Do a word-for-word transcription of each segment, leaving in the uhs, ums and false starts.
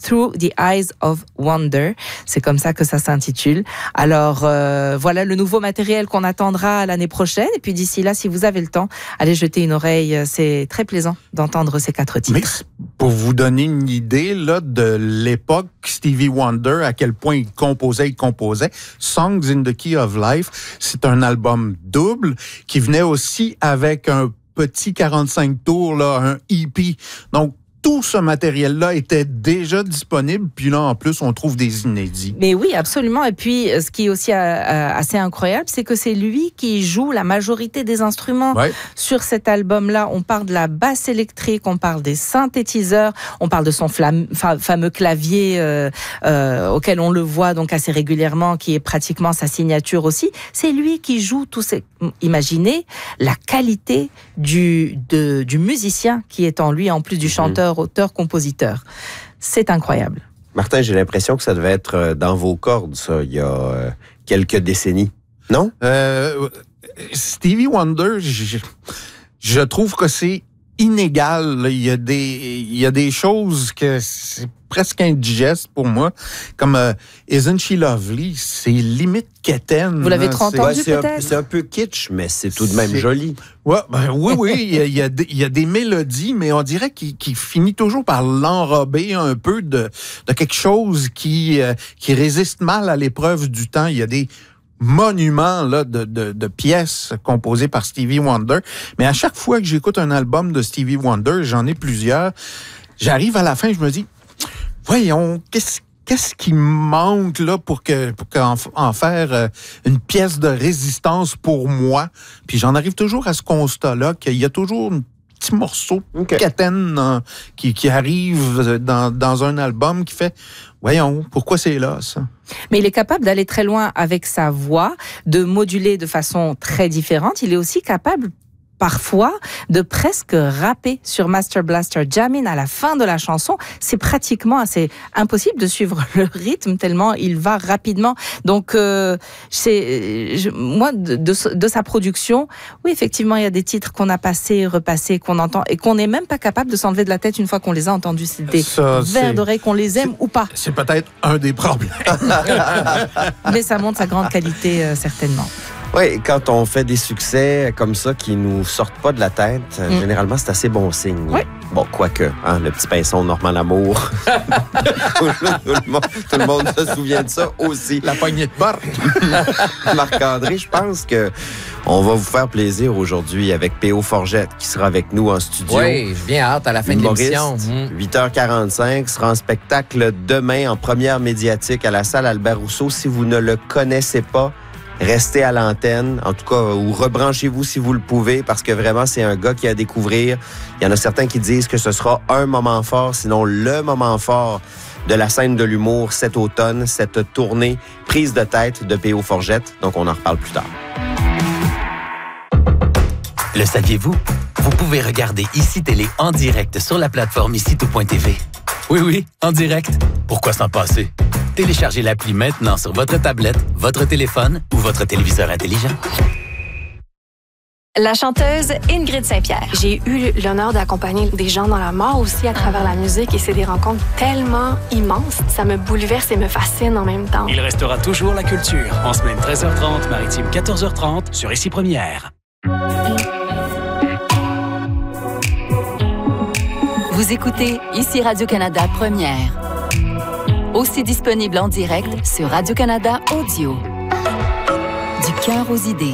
Through the Eyes of Wonder. C'est comme ça que ça s'intitule. Alors euh, voilà le nouveau matériel qu'on attendra l'année prochaine. Et puis d'ici là, si vous avez le temps, allez jeter une oreille. C'est très plaisant d'entendre ces quatre titres. Mais pour vous donner une idée là, de l'époque, Stevie Wonder, à quel point il composait, il composait. Songs in the Key of Life, c'est un album double qui venait aussi avec un petit quarante-cinq tours, là, un E P. Donc, tout ce matériel-là était déjà disponible, puis là, en plus, on trouve des inédits. Mais oui, absolument. Et puis, ce qui est aussi euh, assez incroyable, c'est que c'est lui qui joue la majorité des instruments ouais. sur cet album-là. On parle de la basse électrique, on parle des synthétiseurs, on parle de son flam- fa- fameux clavier euh, euh, auquel on le voit donc assez régulièrement, qui est pratiquement sa signature aussi. C'est lui qui joue tous ces... Imaginez la qualité du, de, du musicien qui est en lui, en plus du chanteur, auteur, compositeur. C'est incroyable. Martin, j'ai l'impression que ça devait être dans vos cordes, ça, il y a euh, quelques décennies. Non? Euh, Stevie Wonder, je, je trouve que c'est inégal. Là. Il y a des, il y a des choses que c'est presque indigeste pour moi, comme euh, Isn't She Lovely? C'est limite quétaine. Vous l'avez trop entendu, ouais, c'est peut-être? Un, c'est un peu kitsch, mais c'est tout de même c'est... joli. Ouais, ben, oui, oui, il y, a, il, y a des, il y a des mélodies, mais on dirait qu'il, qu'il finit toujours par l'enrober un peu de, de quelque chose qui, euh, qui résiste mal à l'épreuve du temps. Il y a des monuments là, de, de, de pièces composées par Stevie Wonder, mais à chaque fois que j'écoute un album de Stevie Wonder, j'en ai plusieurs, j'arrive à la fin, je me dis, voyons, qu'est-ce Qu'est-ce qui manque là pour que pour qu'en, en faire euh, une pièce de résistance pour moi? Puis j'en arrive toujours à ce constat-là qu'il y a toujours un petit morceau okay. catène euh, qui, qui arrive dans, dans un album qui fait voyons, pourquoi c'est là, ça? Mais il est capable d'aller très loin avec sa voix, de moduler de façon très différente. Il est aussi capable parfois de presque rapper sur Master Blaster Jamming à la fin de la chanson. C'est pratiquement assez impossible de suivre le rythme tellement il va rapidement. Donc, euh, c'est, je, moi, de, de, de sa production, oui, effectivement, il y a des titres qu'on a passés, repassés, qu'on entend et qu'on n'est même pas capable de s'enlever de la tête une fois qu'on les a entendus. C'est des ça, vers d'oreille, qu'on les aime ou pas. C'est peut-être un des problèmes. Mais ça montre sa grande qualité, euh, certainement. Oui, quand on fait des succès comme ça qui nous sortent pas de la tête, mm. généralement, c'est assez bon signe. Oui. Bon, quoique, hein, le petit pinceau Normand Lamour. tout, le monde, tout le monde se souvient de ça aussi. La poignée de porte. Marc-André, je pense que on va vous faire plaisir aujourd'hui avec P O Forgette qui sera avec nous en studio. Oui, je viens hâte à la fin de l'émission. Mmh. huit heures quarante-cinq sera en spectacle demain en première médiatique à la salle Albert Rousseau. Si vous ne le connaissez pas, restez à l'antenne, en tout cas, ou rebranchez-vous si vous le pouvez, parce que vraiment, c'est un gars qui a à découvrir. Il y en a certains qui disent que ce sera un moment fort, sinon le moment fort de la scène de l'humour cet automne, cette tournée prise de tête de P O Forgette. Donc, on en reparle plus tard. Le saviez-vous? Vous pouvez regarder Ici Télé en direct sur la plateforme ici tout point t v. Oui, oui, en direct. Pourquoi s'en passer? Téléchargez l'appli maintenant sur votre tablette, votre téléphone ou votre téléviseur intelligent. La chanteuse Ingrid Saint-Pierre. J'ai eu l'honneur d'accompagner des gens dans la mort aussi à travers la musique et c'est des rencontres tellement immenses. Ça me bouleverse et me fascine en même temps. Il restera toujours la culture. En semaine treize heures trente, maritime quatorze heures trente sur Ici Première. Vous écoutez Ici Radio-Canada Première. Aussi disponible en direct sur Radio-Canada Audio. Du cœur aux idées.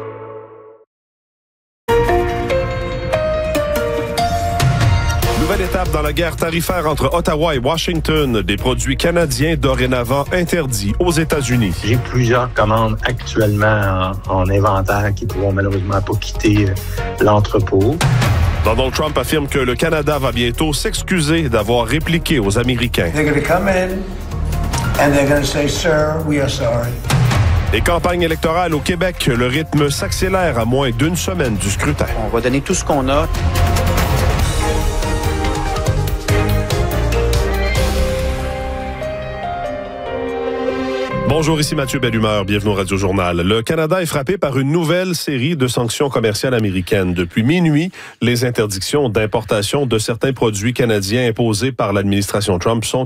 Nouvelle étape dans la guerre tarifaire entre Ottawa et Washington. Des produits canadiens dorénavant interdits aux États-Unis. J'ai plusieurs commandes actuellement en, en inventaire qui ne pourront malheureusement pas quitter l'entrepôt. Donald Trump affirme que le Canada va bientôt s'excuser d'avoir répliqué aux Américains. They're going to come in and they're going to say, "Sir, we are sorry." Les campagnes électorales au Québec, le rythme s'accélère à moins d'une semaine du scrutin. On va donner tout ce qu'on a. Bonjour, ici Mathieu Bellumeur, bienvenue au Radio Journal. Le Canada est frappé par une nouvelle série de sanctions commerciales américaines. Depuis minuit, les interdictions d'importation de certains produits canadiens imposées par l'administration Trump sont